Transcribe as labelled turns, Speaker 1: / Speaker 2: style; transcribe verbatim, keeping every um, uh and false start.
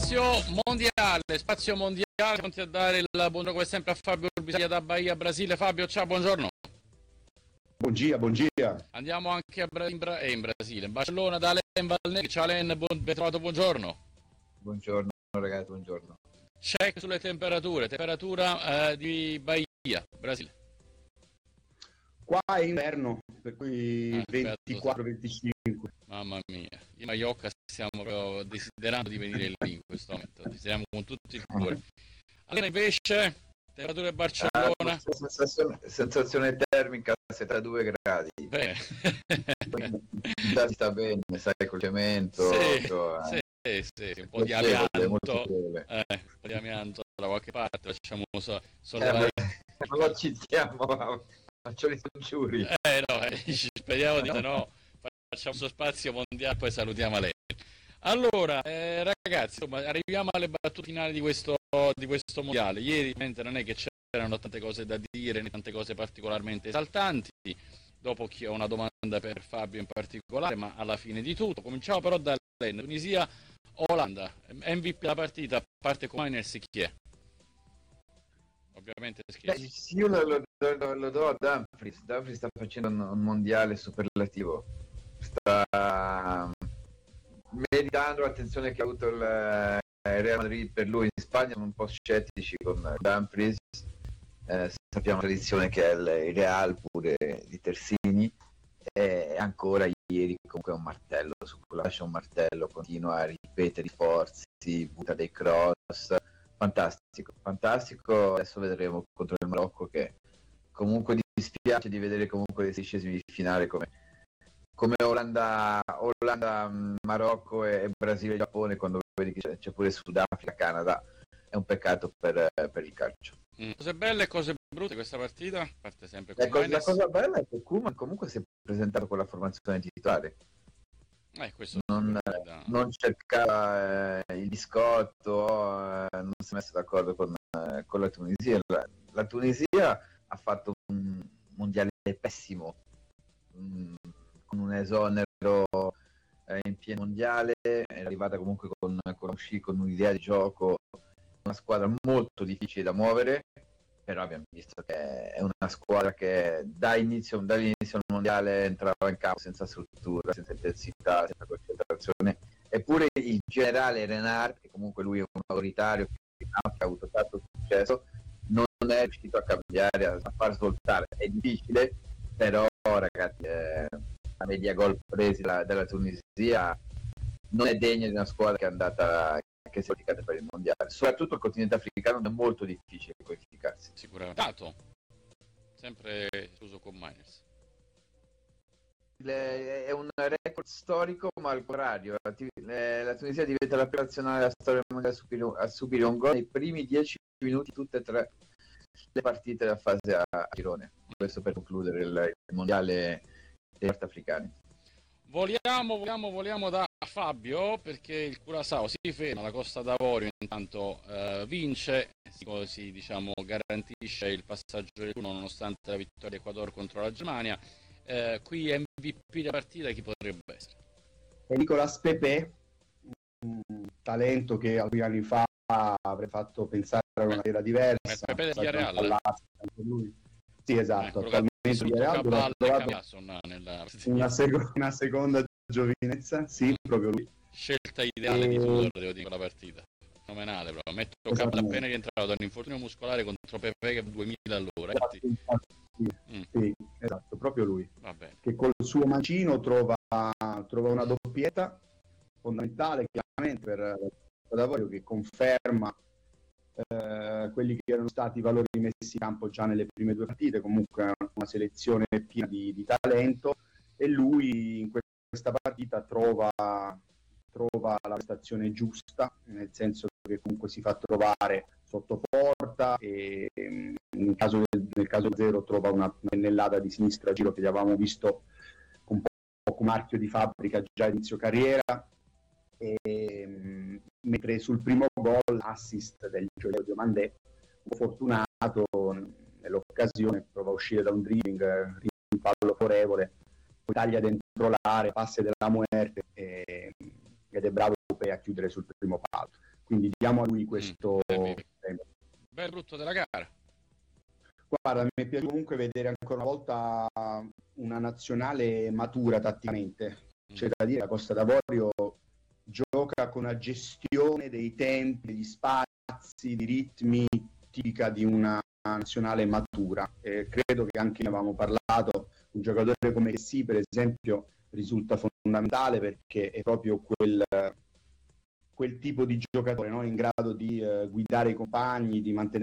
Speaker 1: Spazio mondiale, spazio mondiale, pronti a dare il buongiorno come sempre a Fabio Bisaglia da Bahia, Brasile. Fabio, ciao, buongiorno.
Speaker 2: Buongiorno, buongiorno.
Speaker 1: Andiamo anche a Bra- in, Bra- in Brasile, in Barcellona, da Len Valnegri. Ciao Len, buon, ben trovato, buongiorno.
Speaker 3: Buongiorno ragazzi, buongiorno.
Speaker 1: Check sulle temperature, temperatura eh, di Bahia, Brasile.
Speaker 2: Qua è inverno, per cui
Speaker 1: Ah,
Speaker 2: ventiquattro venticinque.
Speaker 1: Mamma mia, io e Maiocca stiamo proprio desiderando di venire lì in questo momento, desideriamo con tutto il cuore. Allora invece, temperatura di Barcellona?
Speaker 3: Ah, sensazione, sensazione termica settantadue gradi.
Speaker 1: Bene.
Speaker 3: Si sta bene, sai, col cemento.
Speaker 1: Sì,
Speaker 3: cioè,
Speaker 1: sì. Sì, sì, sì, un po' di
Speaker 3: piacevole,
Speaker 1: amianto,
Speaker 3: piacevole.
Speaker 1: eh, un po' di amianto da qualche parte, facciamo so, solo
Speaker 3: Eh,
Speaker 1: la...
Speaker 3: non lo citiamo, faccio i congiuri.
Speaker 1: Eh no, eh, speriamo di no, facciamo questo spazio mondiale, poi salutiamo lei. Allora, eh, ragazzi, insomma, arriviamo alle battute finali di questo, di questo mondiale. Ieri mentre non è che c'erano tante cose da dire, né tante cose particolarmente esaltanti. Dopo chi ho una domanda per Fabio in particolare, ma alla fine di tutto. Cominciamo però da Len. Tunisia, Olanda, M V P della partita, a parte con Miners, chi è? Ovviamente
Speaker 3: Beh, io lo, lo, lo, lo do a Dumfries. Dumfries sta facendo un, un mondiale superlativo. Sta meritando l'attenzione che ha avuto il, il Real Madrid per lui. In Spagna sono un po' scettici con Dumfries. Eh, sappiamo la tradizione che è il, il Real pure di Terzini, e ancora ieri comunque è un martello, su cui lascia un martello, continua a ripetere i sforzi, butta dei cross, fantastico, fantastico. Adesso vedremo contro il Marocco, che comunque dispiace di vedere comunque le sedicesimi di finale come, come Olanda, Olanda, Marocco e, e Brasile e Giappone, quando vedi che c'è, c'è pure Sudafrica, Canada. È un peccato per, per il calcio.
Speaker 1: Mm. Cose belle e cose brutte questa partita? Parte sempre con
Speaker 3: ecco, la cosa bella è che Koeman comunque si è presentato con la formazione titolare.
Speaker 1: Eh, questo
Speaker 3: non,
Speaker 1: da...
Speaker 3: non cercava eh, il biscotto, eh, non si è messo d'accordo con, eh, con la Tunisia. La, la Tunisia ha fatto un mondiale pessimo, mh, con un esonero eh, in pieno mondiale, è arrivata comunque con, con, con un'idea di gioco, una squadra molto difficile da muovere, però abbiamo visto che è una squadra che da inizio, dall'inizio del mondiale entrava in campo senza struttura, senza intensità, senza concentrazione. Eppure il generale Renard, che comunque lui è un autoritario che ha avuto tanto successo, non è riuscito a cambiare, a far svoltare. È difficile, però ragazzi, eh, la media gol presi dalla, dalla Tunisia non è degna di una squadra che è andata, che si è qualificata per il mondiale. Soprattutto il continente africano è molto difficile qualificarsi.
Speaker 1: Sicuramente. Dato. Sempre chiuso con Miners.
Speaker 3: Le, è un record storico, ma al contrario, la, le, la Tunisia diventa la prima nazionale della storia mondiale a subire, a subire un gol nei primi dieci minuti tutte e tre le partite della fase a, a girone. Questo per concludere il, il mondiale dei nordafricani.
Speaker 1: Voliamo, voliamo, voliamo da Fabio, perché il Curaçao si ferma, la Costa d'Avorio intanto eh, vince, così diciamo garantisce il passaggio del turno nonostante la vittoria Ecuador contro la Germania. Eh, qui M V P della partita chi potrebbe essere?
Speaker 2: Nicolas Pepe, un talento che alcuni anni fa avrebbe fatto pensare a una carriera diversa.
Speaker 1: Pepe del Villarreal.
Speaker 2: Sì, esatto.
Speaker 1: Eh,
Speaker 2: Villarreal,
Speaker 1: nella...
Speaker 2: una, seco- una seconda giovinezza, sì, proprio lui.
Speaker 1: Scelta ideale e... di Tudor, devo dire, la partita. Fenomenale, proprio. Metto esatto. Capo appena rientrato da un infortunio muscolare contro Pepe che è duemila all'ora.
Speaker 2: Esatto, sì,
Speaker 1: mm.
Speaker 2: sì, esatto, proprio lui.
Speaker 1: Va bene.
Speaker 2: Che col suo mancino trova, trova una doppietta fondamentale, chiaramente, per D'Avorio, che conferma eh, quelli che erano stati i valori messi in campo già nelle prime due partite. Comunque una, una selezione piena di, di talento, e lui in questa partita trova, trova la prestazione giusta, nel senso che comunque si fa trovare sotto porta e in caso, nel caso zero trova una pennellata di sinistra a giro che gli avevamo visto un po' come marchio di fabbrica già a inizio carriera. E, mentre sul primo gol assist del Giulio Diomandé, un po' fortunato nell'occasione, prova a uscire da un dribbling, rimpallo favorevole, poi taglia dentro l'area, passe della muerte e, ed è bravo a chiudere sul primo palo. quindi diamo a lui questo
Speaker 1: Mm,
Speaker 2: premio.
Speaker 1: Bel brutto della gara.
Speaker 2: Guarda, mi è piaciuto comunque vedere ancora una volta una nazionale matura tatticamente. C'è da dire, la Costa d'Avorio gioca con una gestione dei tempi, degli spazi, di ritmi tipica di una nazionale matura. E credo che anche noi avevamo parlato, un giocatore come Kessie, per esempio, risulta fondamentale perché è proprio quel, quel tipo di giocatore, no? In grado di eh, guidare i compagni, di mantenere